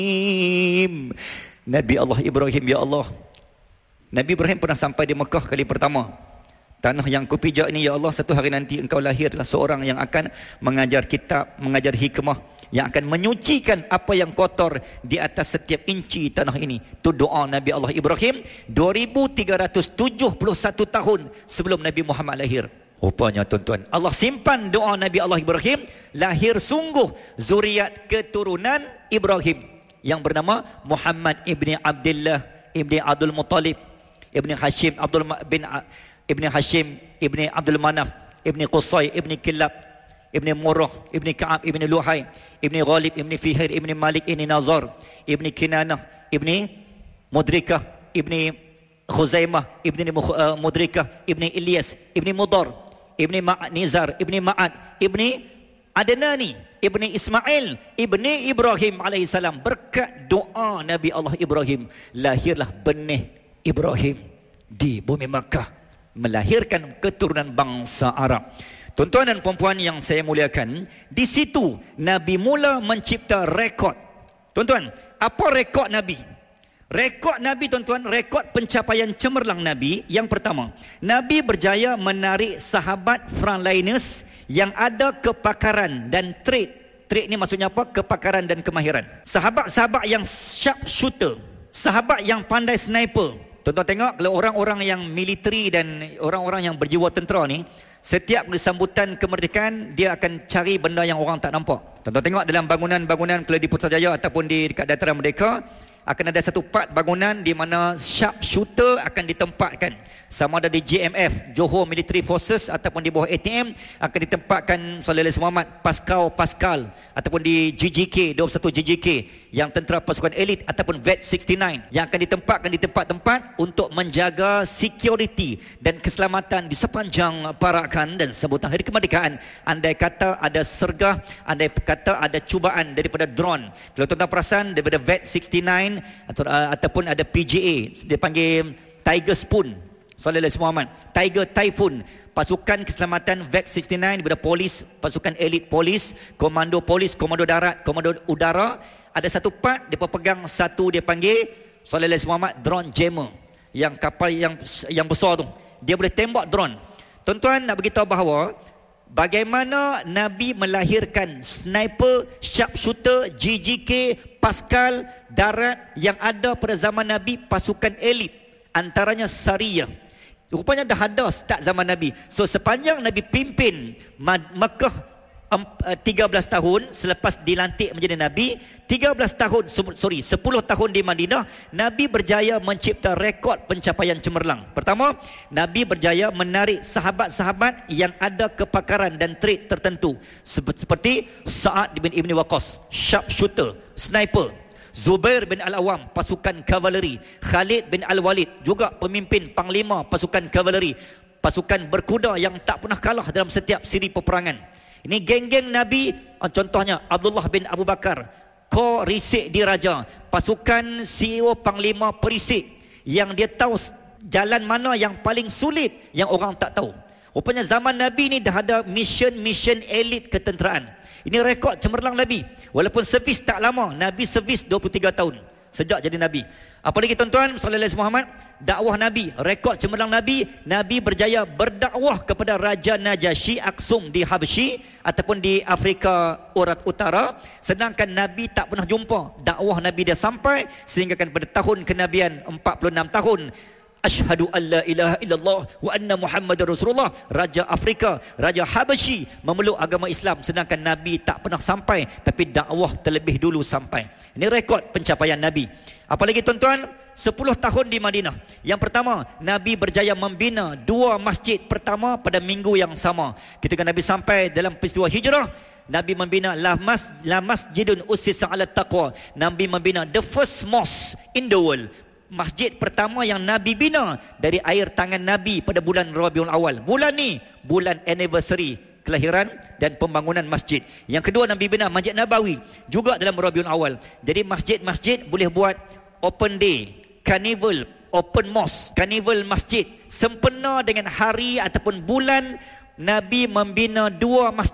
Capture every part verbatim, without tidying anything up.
Nabi Allah Ibrahim, ya Allah. Nabi Ibrahim pernah sampai di Mekah kali pertama. Tanah yang ku pijak ini, ya Allah, satu hari nanti engkau lahir adalah seorang yang akan mengajar kitab, mengajar hikmah, yang akan menyucikan apa yang kotor di atas setiap inci tanah ini. Itu doa Nabi Allah Ibrahim dua ribu tiga ratus tujuh puluh satu tahun sebelum Nabi Muhammad lahir. Rupanya tuan-tuan, Allah simpan doa Nabi Allah Ibrahim, lahir sungguh zuriat keturunan Ibrahim yang bernama Muhammad ibni Abdullah ibni Abdul Muttalib ibni Hashim Abdul bin ibni Hashim ibni Abdul Manaf ibni Qusay ibni Kilab ibni Murrah ibni Ka'ab ibni Luhai ibni Ghalib ibni Fihir ibni Malik ibni Nazar ibni Kinanah ibni Mudrikah ibni Khuzaimah ibni Mudrikah ibni Ilyas ibni Mudar ibni Ma'ad Nizar ibni Ma'ad ibni Adnani ibni Ismail ibni Ibrahim alaihissalam. Berkat doa Nabi Allah Ibrahim, lahirlah benih Ibrahim di bumi Makkah, melahirkan keturunan bangsa Arab. Tuan-tuan dan puan-puan yang saya muliakan, di situ Nabi mula mencipta rekod. Tuan-tuan, apa rekod Nabi? Rekod Nabi, tuan-tuan, rekod pencapaian cemerlang Nabi. Yang pertama, Nabi berjaya menarik sahabat frontliners yang ada kepakaran dan trade. Trade ni maksudnya apa? Kepakaran dan kemahiran. Sahabat-sahabat yang sharp shooter, sahabat yang pandai sniper. Tuan-tuan tengok, kalau orang-orang yang militeri dan orang-orang yang berjiwa tentera ni, setiap sambutan kemerdekaan, dia akan cari benda yang orang tak nampak. Tuan-tuan tengok dalam bangunan-bangunan kalau di Putrajaya ataupun di dekat Dataran Merdeka, akan ada satu part bangunan di mana sharp shooter akan ditempatkan. Sama ada di J M F, Johor Military Forces, ataupun di bawah A T M akan ditempatkan Sallallahu Alaihi Muhammad Pascal Pascal, ataupun di G J K, dua puluh satu G J K yang tentera pasukan elit, ataupun V E T enam puluh sembilan yang akan ditempatkan di tempat-tempat untuk menjaga security dan keselamatan di sepanjang parakan dan sambutan hari kemerdekaan. Andai kata ada sergah, andai kata ada cubaan daripada drone, kalau tuan-tuan perasan daripada V E T enam puluh sembilan atau, uh, ataupun ada P J A, dia panggil Tiger Spoon, Sallallahu Alaihi Muhammad, Tiger Typhoon, pasukan keselamatan V E T enam puluh sembilan daripada polis, pasukan elit polis, komando polis, komando darat, komando udara. Ada satu part dia pegang satu, dia panggil Sallallahu Alaihi Muhammad drone jammer, yang kapal yang yang besar tu, dia boleh tembak drone. Tuan-tuan, nak beritahu bahawa bagaimana Nabi melahirkan sniper, sharpshooter, G J K, Pascal, darat yang ada pada zaman Nabi, pasukan elit, antaranya Sariyah. Rupanya dah ada start zaman Nabi. So sepanjang Nabi pimpin Mekah tiga belas tahun selepas dilantik menjadi Nabi, tiga belas tahun, sorry, sepuluh tahun di Madinah, Nabi berjaya mencipta rekod pencapaian cemerlang. Pertama, Nabi berjaya menarik sahabat-sahabat yang ada kepakaran dan trait tertentu, seperti Sa'ad bin Ibn Waqqas, sharpshooter, sniper; Zubair bin Al-Awam, pasukan kavaleri; Khalid bin Al-Walid, juga pemimpin panglima pasukan kavaleri, pasukan berkuda yang tak pernah kalah dalam setiap siri peperangan. Ini geng-geng Nabi. Contohnya Abdullah bin Abu Bakar, Kor Risik Diraja, pasukan C E O panglima perisik, yang dia tahu jalan mana yang paling sulit yang orang tak tahu. Rupanya zaman Nabi ni dah ada mission-mission elit ketenteraan. Ini rekod cemerlang Nabi. Walaupun servis tak lama, Nabi servis dua puluh tiga tahun sejak jadi Nabi. Apalagi tuan-tuan, Sallallahu Alaihi Muhammad, dakwah Nabi, rekod cemerlang Nabi. Nabi berjaya berdakwah kepada Raja Najasyi Aksum di Habsyi ataupun di Afrika Urat Utara, sedangkan Nabi tak pernah jumpa. Dakwah Nabi dia sampai sehingga kan pada tahun kenabian empat puluh enam tahun, Asyhadu an la ilaha illallah wa anna Muhammadar Rasulullah, Raja Afrika, Raja Habsyi memeluk agama Islam, sedangkan Nabi tak pernah sampai, tapi dakwah terlebih dulu sampai. Ini rekod pencapaian Nabi. Apalagi tuan-tuan, sepuluh tahun di Madinah. Yang pertama, Nabi berjaya membina dua masjid pertama pada minggu yang sama. Ketika Nabi sampai dalam peristiwa hijrah, Nabi membina la, mas, la masjidun ussisa ala taqwa. Nabi membina the first mosque in the world. Masjid pertama yang Nabi bina dari air tangan Nabi pada bulan Rabiul Awal. Bulan ni bulan anniversary kelahiran dan pembangunan masjid. Yang kedua, Nabi bina Masjid Nabawi juga dalam Rabiul Awal. Jadi masjid-masjid boleh buat open day, carnival, open mosque, carnival masjid, sempena dengan hari ataupun bulan Nabi membina dua masjid.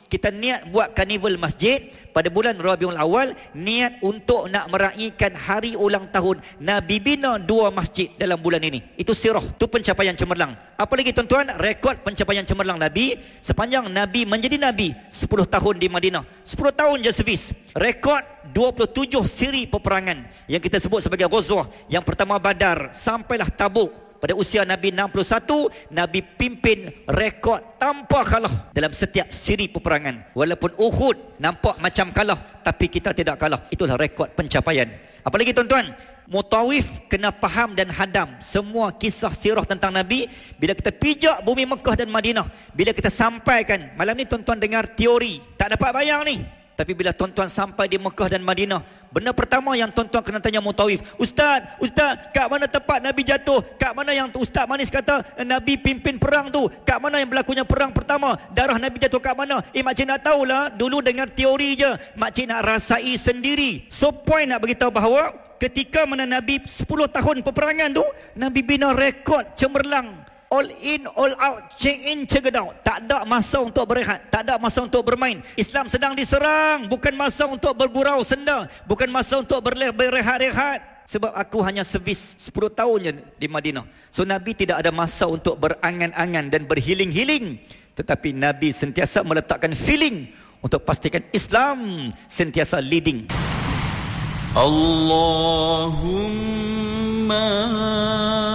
kita niat buat karnival masjid pada bulan Rabiul Awal, niat untuk nak meraihkan hari ulang tahun Nabi bina dua masjid dalam bulan ini. Itu sirah, itu pencapaian cemerlang. Apa lagi tuan-tuan? Rekod pencapaian cemerlang Nabi sepanjang Nabi menjadi Nabi, sepuluh tahun di Madinah, sepuluh tahun je servis. Rekod dua puluh tujuh siri peperangan yang kita sebut sebagai Ghazwah. Yang pertama Badar, sampailah Tabuk. Pada usia Nabi enam puluh satu, Nabi pimpin rekod tanpa kalah dalam setiap siri peperangan. Walaupun Uhud nampak macam kalah, tapi kita tidak kalah. Itulah rekod pencapaian. Apalagi tuan-tuan, mutawif kena faham dan hadam semua kisah sirah tentang Nabi. Bila kita pijak bumi Mekah dan Madinah, bila kita sampaikan, malam ni tuan-tuan dengar teori, tak dapat bayang ni. Tapi bila tuan-tuan sampai di Mekah dan Madinah, benda pertama yang tuan-tuan kena tanya mutawif, Ustaz, Ustaz, kat mana tempat Nabi jatuh? Kat mana yang Ustaz Manis kata Nabi pimpin perang tu? Kat mana yang berlakunya perang pertama? Darah Nabi jatuh kat mana? Eh, makcik nak tahulah. Dulu dengar teori je, makcik nak rasai sendiri. So point nak beritahu bahawa ketika mana Nabi sepuluh tahun peperangan tu, Nabi bina rekod cemerlang. All in, all out, check in, check out. Tak ada masa untuk berehat, tak ada masa untuk bermain. Islam sedang diserang, bukan masa untuk bergurau senda, bukan masa untuk berehat-rehat. Sebab aku hanya servis sepuluh tahun je di Madinah. So Nabi tidak ada masa untuk berangan-angan dan berhiling-hiling. Tetapi Nabi sentiasa meletakkan feeling untuk pastikan Islam sentiasa leading. Allahumma